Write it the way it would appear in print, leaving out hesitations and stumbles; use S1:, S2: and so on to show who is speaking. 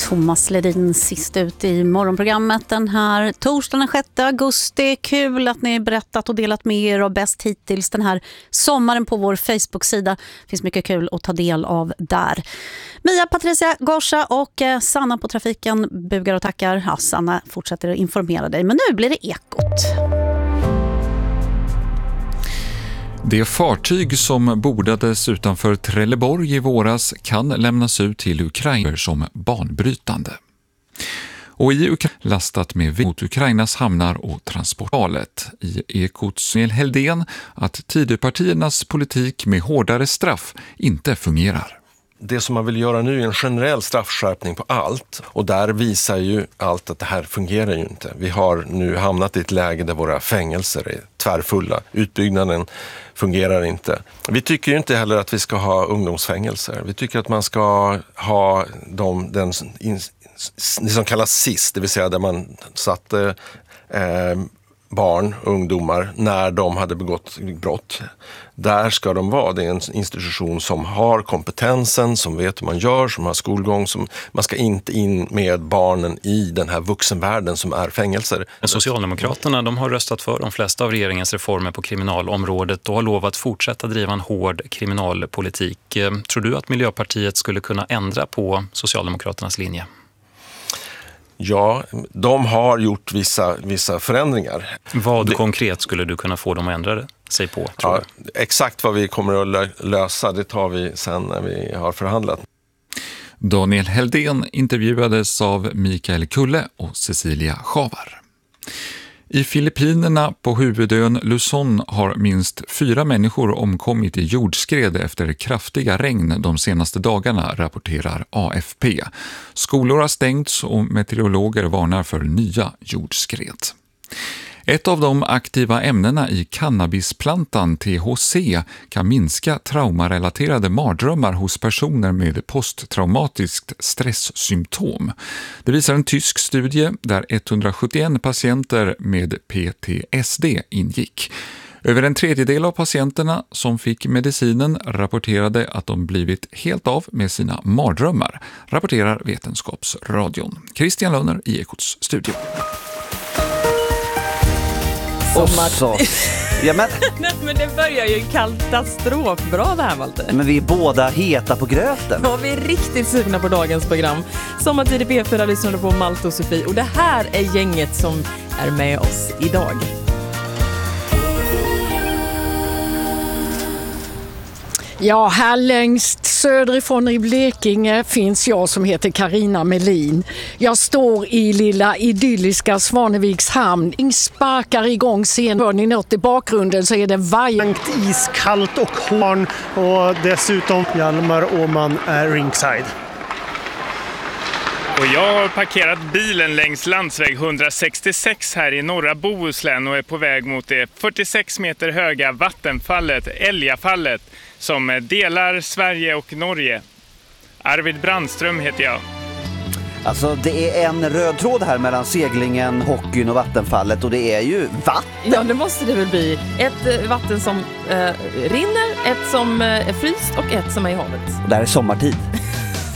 S1: Thomas Ledin sist ut i morgonprogrammet den här torsdagen den 6 augusti. Kul att ni berättat och delat med er av bäst hittills den här sommaren på vår Facebook-sida. Det finns mycket kul att ta del av där. Mia, Patricia, Gorsa och Sanna på trafiken bugar och tackar. Ja, Sanna fortsätter att informera dig, men nu blir det Ekot.
S2: Det fartyg som bordades utanför Trelleborg i våras kan lämnas ut till Ukraina som banbrytande. Och i Ukraina lastat med mot Ukrainas hamnar och transportalet. I Ekots Heldén att Tidöpartiernas politik med hårdare straff inte fungerar.
S3: Det som man vill göra nu är en generell straffskärpning på allt, och där visar ju allt att det här fungerar ju inte. Vi har nu hamnat i ett läge där våra fängelser är tvärfulla. Utbyggnaden fungerar inte. Vi tycker ju inte heller att vi ska ha ungdomsfängelser. Vi tycker att man ska ha det som kallas SIS, det vill säga där man satte barn, ungdomar, när de hade begått brott. Där ska de vara. Det är en institution som har kompetensen, som vet hur man gör, som har skolgång. Man ska inte in med barnen i den här vuxenvärlden som är fängelser.
S4: Socialdemokraterna, de har röstat för de flesta av regeringens reformer på kriminalområdet och har lovat fortsätta driva en hård kriminalpolitik. Tror du att Miljöpartiet skulle kunna ändra på Socialdemokraternas linje?
S3: Ja, de har gjort vissa förändringar.
S4: Vad konkret skulle du kunna få dem att ändra sig på, tror du?
S3: Exakt vad vi kommer att lösa, det tar vi sen när vi har förhandlat.
S2: Daniel Heldén intervjuades av Mikael Kulle och Cecilia Schavar. I Filippinerna på huvudön Luzon har minst 4 människor omkommit i jordskred efter kraftiga regn de senaste dagarna, rapporterar AFP. Skolor har stängts och meteorologer varnar för nya jordskred. Ett av de aktiva ämnena i cannabisplantan THC kan minska traumarelaterade mardrömmar hos personer med posttraumatiskt stresssymptom. Det visar en tysk studie där 171 patienter med PTSD ingick. Över en tredjedel av patienterna som fick medicinen rapporterade att de blivit helt av med sina mardrömmar, rapporterar Vetenskapsradion. Christian Lönner i Ekots studio.
S5: Ja,
S6: men det börjar ju katastrofbra det här, Walter.
S5: Men vi är båda heta på gröten.
S6: Ja, vi är riktigt sugna på dagens program. Sommartid i P4 lyssnar på Malte och Sofie. Och det här är gänget som är med oss idag.
S7: Ja, här längst söderifrån i Blekinge finns jag som heter Carina Melin. Jag står i lilla idylliska Svaneviks hamn. Sparkar igång scen. Hör ni något i bakgrunden så är det varmt,
S8: iskallt och hårn, och dessutom Hjalmar Åman är ringside.
S9: Och jag har parkerat bilen längs landsväg 166 här i norra Bohuslän och är på väg mot det 46 meter höga vattenfallet, Älgafallet, som delar Sverige och Norge. Arvid Brandström heter jag.
S5: Alltså det är en röd tråd här mellan seglingen, hockeyn och vattenfallet, och det är ju vatten.
S6: Ja, det måste det väl bli. Ett vatten som rinner, ett som är fryst och ett som är i havet.
S5: Och det här är sommartid.